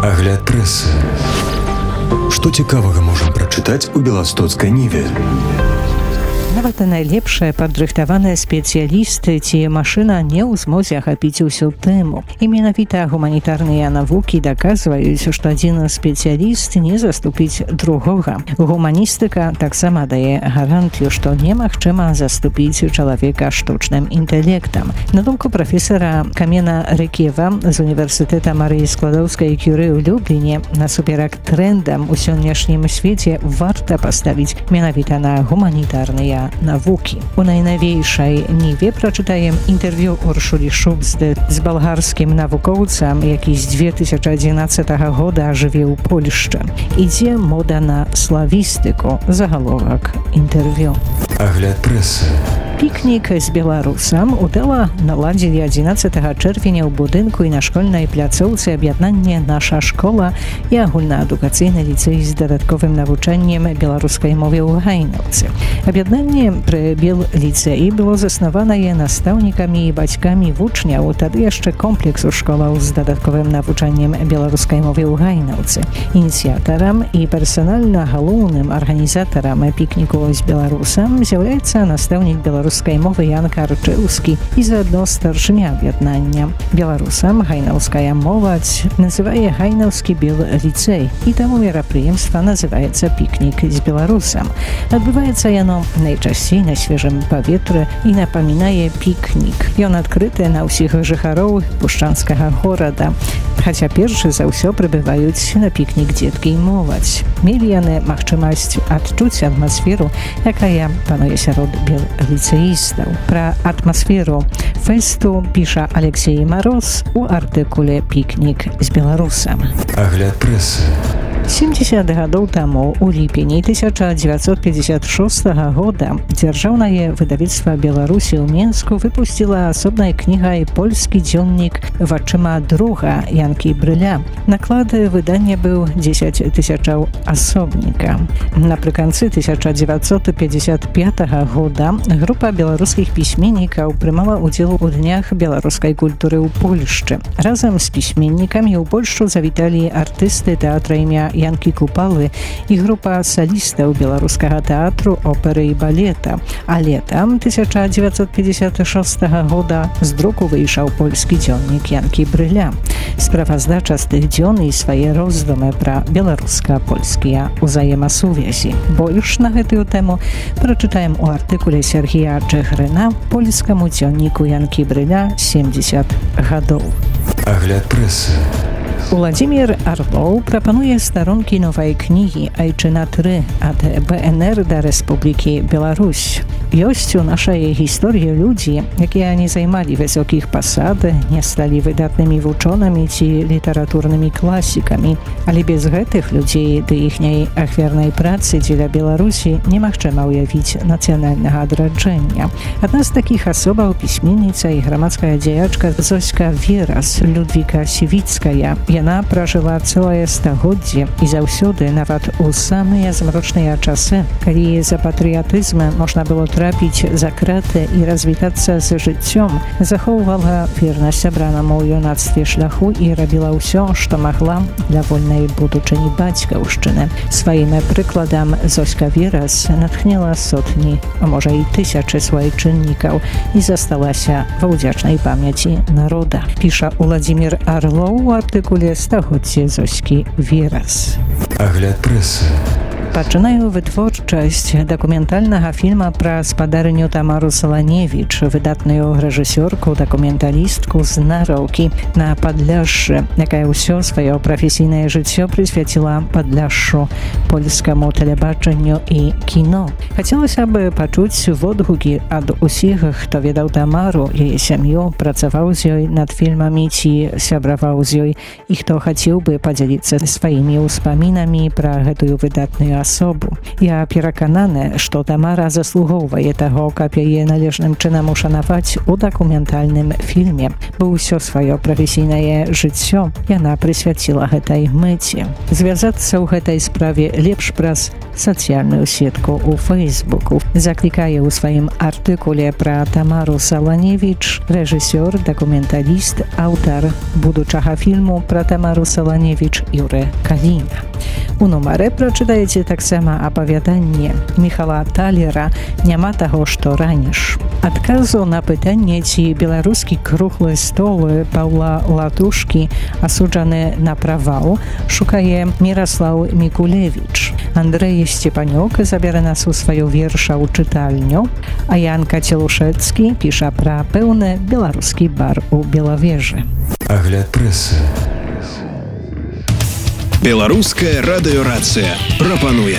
Агляд прэсы. Што цікавага можам прачытаць у беластоцкай Ніве? Нават найлепшыя падрыхтаваныя спецыялісты ці машына не ў змозе ахапіць усю тэму. І менавіта гуманітарныя навукі даказваюць, што адзін спецыяліст не заступіць другога. Гуманістыка таксама дае гарантыю, што немагчыма заступіць чалавека штучным інтэлектам. На думку прафесара Камена Рыкева з універсітэта Марыі Складоўскай-Кюры ў Любліне, насуперак трендам у сённяшнім свеце варта паставіць менавіта на гуманітарныя навукі. У найнавейшай Ніве прачытаем інтэрв'ю Уршулі Шубсты з балгарскім навукоўцам, які з 2011 года жыве ў Польшчы. Ідзе мода на славістыку. Загаловак інтэрв'ю. Агляд прэсы. Пікнік з беларусам удала наладзілі 11 чэрвеня ў будынку і на школьнай пляцоўцы аб'яднанне «Наша школа» і агульнаадукацыйны ліцэй з дадатковым навучаннем беларускай мове ў Гайнаўцы. Аб'яднанне пры Бел-ліцэі было заснаванае настаўнікамі і бацькамі вучняў, тады яшчэ комплексу школаў з дадатковым навучаннем беларускай мове ў Гайнаўцы. Ініцыятарам і персанальна галоўным арганізатарам пікніку з беларусам з'яўляецца настаўнік беларускай мовы Ян Карчэўскі і заадно старшыня аб'яднання. Беларусам гайнаўская моладзь называе гайнаўскі Бел-ліцэй, і таму мерапрыемства называецца «Пікнік з беларусам». Адбываецца яно найчасцей на свежым паветры і напамінае пікнік. Ён адкрыты на ўсіх жыхароў пушчанскага горада. Хаця першы за ўсё прыбываюць на пікнік дзеткі і моладзь. Мелі яны магчымасць адчуць атмасферу, якая пануе сярод бел-ліцэістаў. Пра атмасферу фэсту піша Алексей Мароз у артыкуле «Пікнік з беларусам». Агляд прэсы. 70 гадоў таму, у ліпені 1956 года, дзяржаўнае выдавецтва Беларусі ў Менску выпусціла асобнай кнігай польскі дзённік «Вачыма друга» Янкі Брыля. Наклад выдання быў 10 000 асобніка. Напрыканцы 1955 года група беларускіх пісьменнікаў прымала ўдзел у днях беларускай культуры ў Польшчы. Разам з пісьменнікамі ў Польшчу завіталі артысты тэатра імя Янкі Купалы і група салістаў беларускага тэатру, оперы і балета. А летам 1956 года з друку выйшаў польскі дзённік Янкі Брыля. Справаздача з тых дзён і свае роздумы пра беларуска-польскія ўзаемасувязі. Больш на гэтую тэму прачытаем у артыкуле Сергія Чэхрына польскаму дзённіку Янкі Брыля 70 гадоў. Агляд прэсы. Уладзімір Арлоў прапануе старонкі новай кнігі «Айчына 3» ад БНР да Рэспублікі Беларусь. Ёсць у нашай гісторыі людзі, якія не займалі высокіх пасад, не сталі выдатнымі вучонамі ці літаратурнымі класікамі. Але без гэтых людзей ды іхняй ахвярнай працы дзеля Беларусі немагчыма ўявіць нацыянальнага адраджэння. Адна з такіх асобаў пісьменніца і грамадская дзеячка Зоська Верас, Людвіка Сівіцкая. Яна пражыла цэлае стагоддзе і заўсёды, нават у самыя змрочныя часы, калі за патрыятызм можна было трапіць за краты і развітацца з жыццём, захоўвала вернасць абранаму ў юнацтве шляху і рабіла ўсё, што магла для вольнай будучыні бацькаўшчыны. Сваім прыкладам Зоська Верас натхніла сотні, а можа і тысячы свайчыннікаў і засталася ва ўдзячнай памяці народа. Піша Уладзімір Арлоў у артыкуле «Стагоддзе Зоські Верас». Агляд прэсы. Пачынаю вытворчасць дакументальнага фільма пра спадарню Тамару Саланевіч, выдатную рэжысёрку, дакументалістку з Нараўкі на Падляшшы, якая ўсё сваё прафесійнае жыццё прысвяціла Падляшшу, польскаму тэлебачанню і кіно. Хацелася б пачуць водгукі ад усіх, хто ведаў Тамару, яе сям'ю, працаваў з ёй над фільмамі ці сябраваў з ёй, і хто хацеў бы падзяліцца сваімі ўспамінамі пра гэтую выдатную асобу. Я перакананы, што Тамара заслугоўвае таго, каб яе належным чынам ушанаваць у дакументальным фільме, бо ўсё сваё прафесійнае жыццё яна прысвяціла гэтай мэце. Звязацца ў гэтай справе лепш праз сацыяльную сетку ў Фейсбуку. Заклікае ў сваім артыкуле пра Тамару Саланевіч рэжысёр, дакументаліст, аўтар будучага фільму пра Тамару Саланевіч Юрэ Каліна. У нумары прачытаеце таксама апавяданне Міхала Талера «Няма таго, што раніш». Адказу на пытанне, ці беларускі круглы стол Паўла Латушкі асуджаны на правал, шукае Міраслаў Мікулевіч. Андрэй Сцепанюк забярэ нас у сваю верша ў чытальню, а Ян Кацелушэцкі піша пра пэўны беларускі бар у Белавежы. Агляд прэсы. Беларуская радыёрацыя прапануе.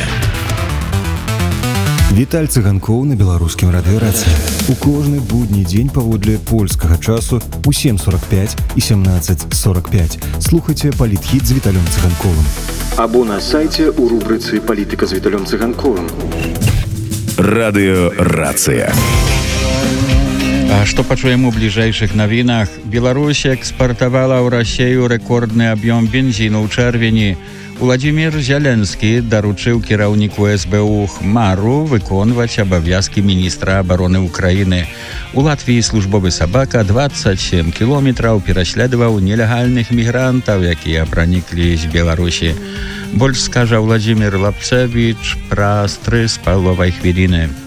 Віталь Цыганкоў на беларускім радыёрацыі. У кожны будні дзень паводле польскага часу у 7:45 і 17:45. Слухайце палітхіт з Віталём Цыганковым. Або на сайце у рубрыцы «Палітыка з Віталём Цыганковым». Радыёрацыя. А што пачуем у бліжэйшых навінах? Беларусь экспартавала ў Расію рэкордны аб'ём бензіну ў чэрвені. Уладзімір Зяленскі даручыў кіраўніку СБУ Хмару выконваць абавязкі міністра абароны Украіны. У Латвіі службовы сабака 27 кіламетраў пераследаваў нелегальных мігрантаў, якія праніклі з Беларусі. Больш скажа Владзімір Лапцевіч праз 3,5 хвіліны.